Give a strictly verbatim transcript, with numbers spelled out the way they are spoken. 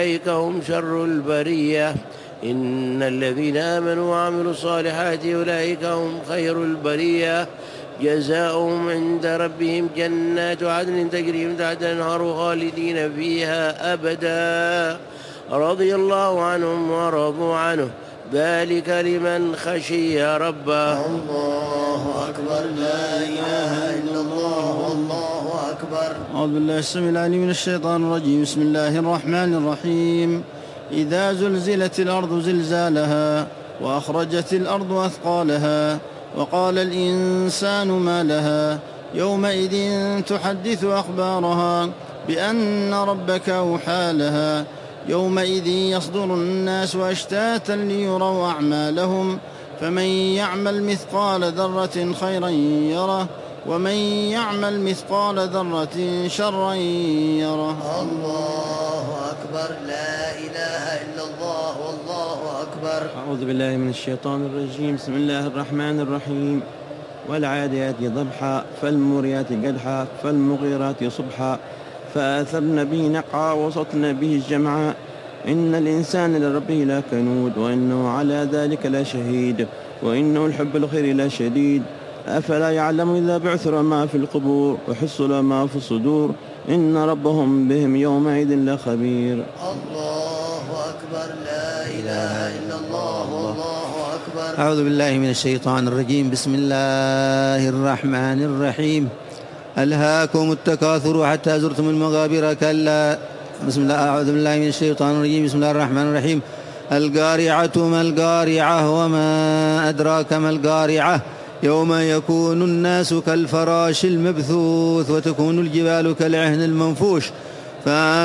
أولئك هم شر البرية. إن الذين آمنوا وعملوا الصالحات أولئك هم خير البرية. جزاؤهم عند ربهم جنات عدن تجري من تحتها الأنهار خالدين فيها أبدا، رضي الله عنهم ورضوا عنه، ذلك لمن خشي ربه. الله أكبر، لا إله إلا الله، والله أكبر. أعوذ بالله السميع العليم من الشيطان الرجيم. بسم الله الرحمن الرحيم. إذا زلزلت الأرض زلزالها وأخرجت الأرض أثقالها وقال الإنسان ما لها يومئذ تحدث أخبارها بأن ربك أوحى لها يومئذ يصدر الناس أشتاتا ليروا أعمالهم فمن يعمل مثقال ذرة خيرا يره ومن يعمل مثقال ذرة شرا يره. الله أكبر، لا إله إلا الله، والله أكبر. أعوذ بالله من الشيطان الرجيم. بسم الله الرحمن الرحيم. والعاديات ضبحا فالموريات قدحا فالمغيرات صبحا فآثرن به نقعا وسطن به جمعا إن الإنسان لربه لكنود وإنه على ذلك لشهيد وإنه الحب الخير لشديد أفلا يعلم إذا بعثر ما في القبور وحصل ما في الصدور إن ربهم بهم يومئذ لخبير. الله أكبر، لا إله إلا الله، والله أكبر. أعوذ بالله من الشيطان الرجيم. بسم الله الرحمن الرحيم. ألهاكم التكاثر حتى زرتم المقابر كلا. بسم الله أعوذ بالله من الشيطان الرجيم. بسم الله الرحمن الرحيم. القارعة ما القارعة وما أدراك ما القارعة يوم يكون الناس كالفراش المبثوث وتكون الجبال كالعهن المنفوش